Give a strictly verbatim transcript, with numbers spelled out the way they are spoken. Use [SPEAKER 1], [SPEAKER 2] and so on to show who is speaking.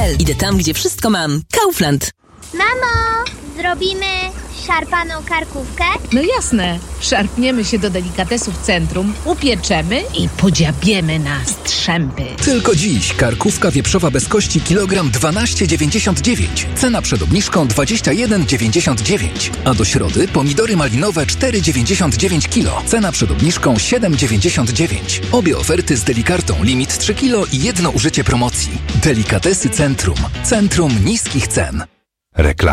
[SPEAKER 1] l. Idę tam, gdzie wszystko mam. Kaufland.
[SPEAKER 2] Mamo, zrobimy szarpaną karkówkę?
[SPEAKER 3] No jasne. Szarpniemy się do delikatesów centrum, upieczemy i podziabiemy na strzępy.
[SPEAKER 4] Tylko dziś karkówka wieprzowa bez kości kilogram dwanaście dziewięćdziesiąt dziewięć. Cena przed obniżką dwadzieścia jeden dziewięćdziesiąt dziewięć. A do środy pomidory malinowe cztery dziewięćdziesiąt dziewięć kilo. Cena przed obniżką siedem dziewięćdziesiąt dziewięć. Obie oferty z Delikartą. Limit trzy kilo i jedno użycie promocji. Delikatesy Centrum. Centrum niskich cen.
[SPEAKER 5] Reklama.